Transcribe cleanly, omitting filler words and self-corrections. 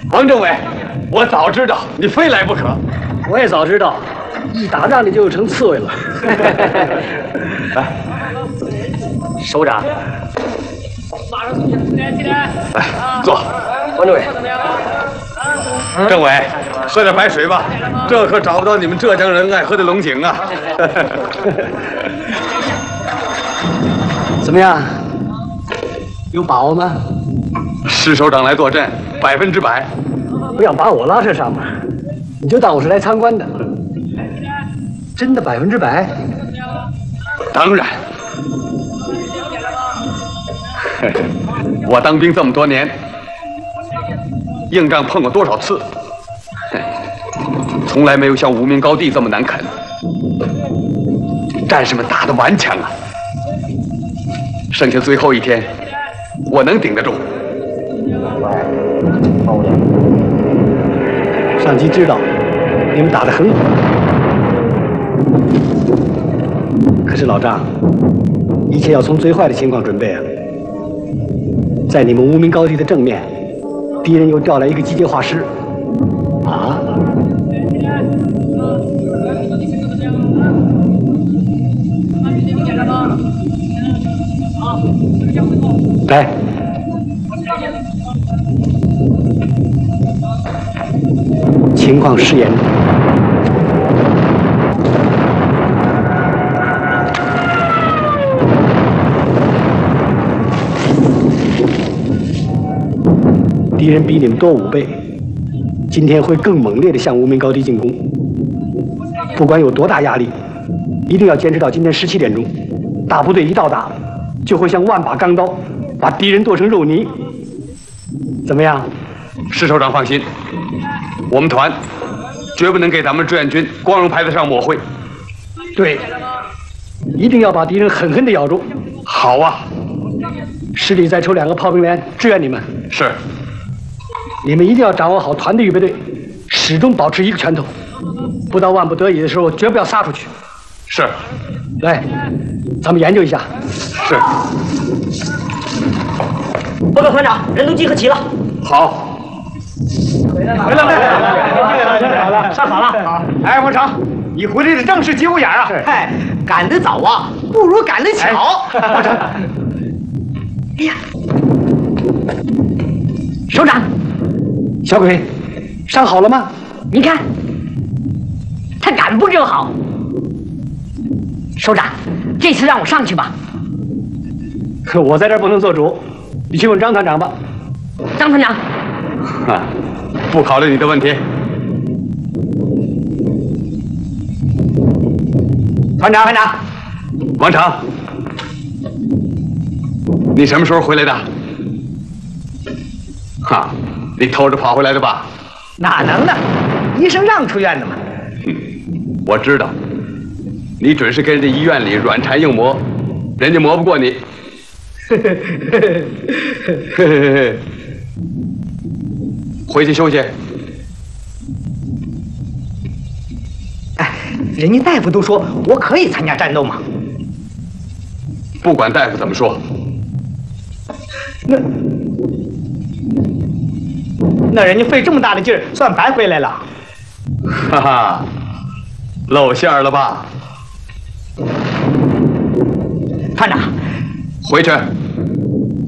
王政委，我早知道你非来不可。 我也早知道，一打仗你就成刺猬了。 来， 首长， 来坐。 王政委， 政委，喝点白水吧，这可找不到你们浙江人爱喝的龙井啊。 怎么样？有把握吗？ 施首长来坐镇，100%。 不要把我拉这上面，你就当我是来参观的。真的100%？ 当然。我当兵这么多年，硬仗碰过多少次，从来没有像无名高地这么难啃。战士们打得顽强啊，剩下最后一天，我能顶得住。 上级知道你们打得很苦，可是老张，一切要从最坏的情况准备啊。在你们无名高地的正面，敌人又调来一个机械化师。啊？来。情况失严重。敌人比你们多5倍，今天会更猛烈地向无名高地进攻。不管有多大压力，一定要坚持到今天17点钟。大部队一到达，就会像万把钢刀，把敌人剁成肉泥。怎么样？ 施首长放心，我们团绝不能给咱们志愿军光荣牌子上抹灰。 对，一定要把敌人狠狠地咬住。 好啊， 师里再抽2个炮兵连支援你们。 是。 你们一定要掌握好团队预备队，始终保持一个拳头，不到万不得已的时候绝不要撒出去。 是。 来，咱们研究一下。 是。 报告团长，人都集合齐了。 好。 回来了，上好了。好，哎，王成，你回来的正是节骨眼啊！ 嗨，赶得早啊，不如赶得巧。 王成， 哎呀，首长， 小鬼，伤好了吗？ 你看，他赶步就好。首长，这次让我上去吧。 我在这儿不能做主，你去问张团长吧。 张团长。 不考虑你的问题。 团长， 王成，你什么时候回来的？哈，你偷着跑回来的吧？ 哪能呢？医生让出院的嘛。 我知道，你准是跟人家医院里软缠硬磨，人家磨不过你。回去休息。 哎，人家大夫都说我可以参加战斗嘛。 不管大夫怎么说， 那人家费这么大的劲儿，算白回来了。 哈哈，露馅了吧？ 团长， 回去